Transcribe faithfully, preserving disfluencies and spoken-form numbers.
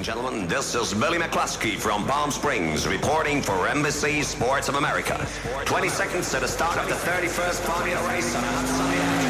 gentlemen, this is Billy McCluskey from Palm Springs reporting for N B C Sports of America. twenty seconds to the start of the thirty-first Formula race on a hot sunny day.